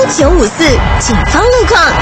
954警方路况。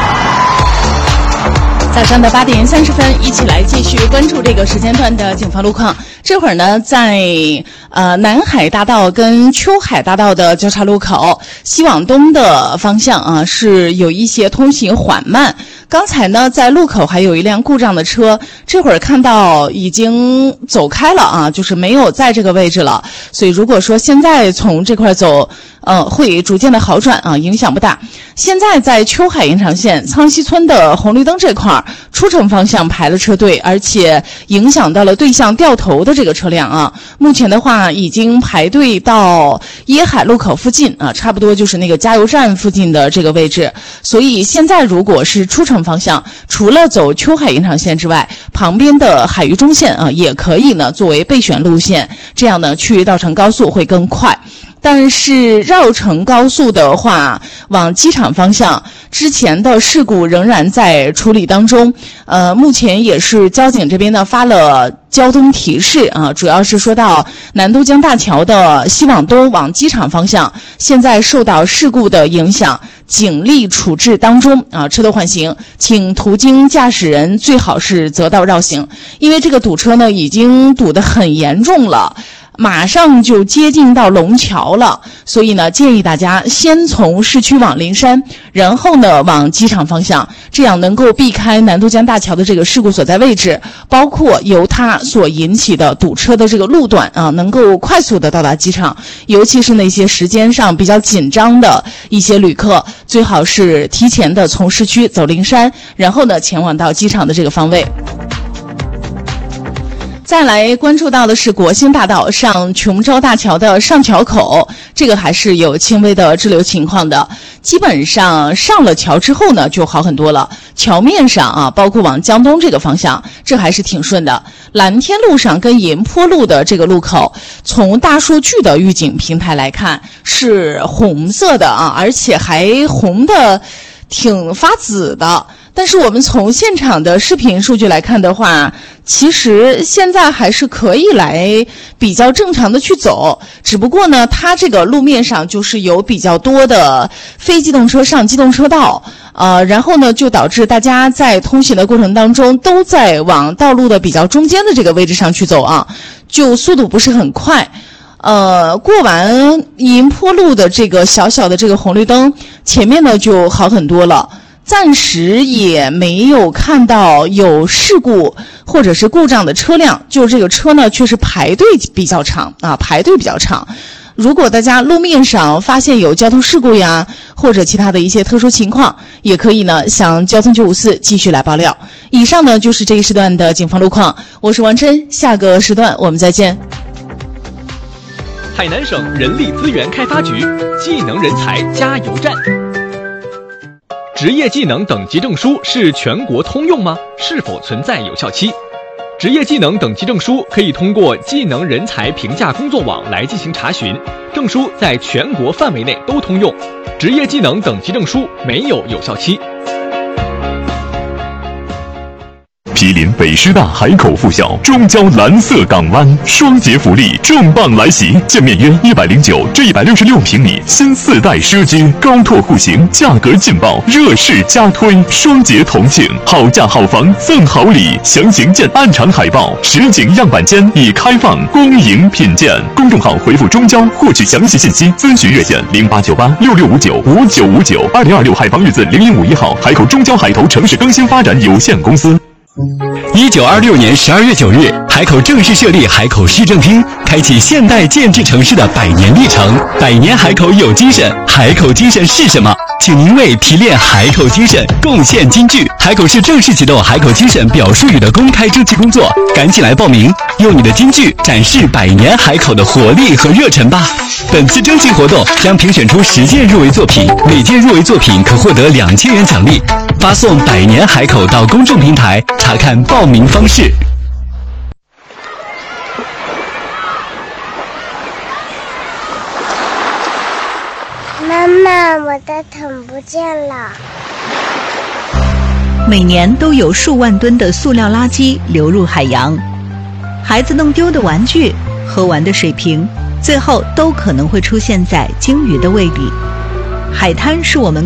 早上的8点30分，一起来继续关注这个时间段的警方路况。这会儿呢，在南海大道跟秋海大道的交叉路口，西往东的方向啊是有一些通行缓慢。刚才呢，在路口还有一辆故障的车，这会儿看到已经走开了啊，就是没有在这个位置了。所以如果说现在从这块走，会逐渐的好转啊，影响不大。现在在秋海延长线苍溪村的红绿灯这块出城方向排了车队，而且影响到了对向掉头的这个车辆啊。目前的话，已经排队到椰海路口附近啊，差不多就是那个加油站附近的这个位置。所以现在如果是出城方向，除了走秋海延长线之外，旁边的海渝中线啊，也可以呢作为备选路线，这样呢去稻城高速会更快。但是绕城高速的话，往机场方向之前的事故仍然在处理当中。目前也是交警这边呢发了交通提示啊，主要是说到南都江大桥的西往东往机场方向，现在受到事故的影响，警力处置当中啊，车头缓行，请途经驾驶人最好是择道绕行，因为这个堵车呢已经堵得很严重了。马上就接近到龙桥了，所以呢，建议大家先从市区往灵山，然后呢往机场方向，这样能够避开南都江大桥的这个事故所在位置，包括由它所引起的堵车的这个路段啊，能够快速的到达机场。尤其是那些时间上比较紧张的一些旅客，最好是提前的从市区走灵山，然后呢前往到机场的这个方位。再来关注到的是国兴大道上琼州大桥的上桥口，这个还是有轻微的滞留情况的，基本上上了桥之后呢就好很多了。桥面上啊，包括往江东这个方向，这还是挺顺的。蓝天路上跟银坡路的这个路口，从大数据的预警平台来看是红色的啊，而且还红的挺发紫的。但是我们从现场的视频数据来看的话，其实现在还是可以来比较正常的去走，只不过呢，它这个路面上就是有比较多的非机动车上机动车道，然后呢，就导致大家在通行的过程当中都在往道路的比较中间的这个位置上去走啊，就速度不是很快。过完银坡路的这个小小的这个红绿灯，前面呢就好很多了。暂时也没有看到有事故或者是故障的车辆，就是这个车呢确实排队比较长啊，排队比较长。如果大家路面上发现有交通事故呀，或者其他的一些特殊情况，也可以呢向交通954继续来爆料。以上呢就是这一时段的警方路况，我是王琛，下个时段我们再见。 海南省人力资源开发局技能人才加油站。职业技能等级证书是全国通用吗？是否存在有效期？职业技能等级证书可以通过技能人才评价工作网来进行查询，证书在全国范围内都通用。职业技能等级证书没有有效期。 毗邻北师大海口附校中交蓝色港湾，双节福利重磅来袭，建面约109至166平米新4代奢居，高拓户型，价格劲爆，热势加推，双节同庆，好价好房赠好礼，详情见暗场海报。实景样板间已开放，恭迎品鉴。公众号回复中交获取详细信息，咨询热线089866595959，2026海防日子0151号，海口中交海投城市更新发展有限公司。 1926年12月9日，海口正式设立海口市政厅，开启现代建制城市的100年历程。100年海口有精神，海口精神是什么？请您为提炼海口精神贡献金句。海口市正式启动海口精神表述语的公开征集工作，赶紧来报名，用你的金句展示100年海口的活力和热忱吧。本次征集活动将评选出10件入围作品，每件入围作品可获得2000元奖励。发送100年海口到公众平台查看报名方式。 妈妈，我的桶不见了。 每年都有数万吨的塑料垃圾流入海洋，孩子弄丢的玩具、喝完的水瓶，最后都可能会出现在鲸鱼的胃里。海滩是我们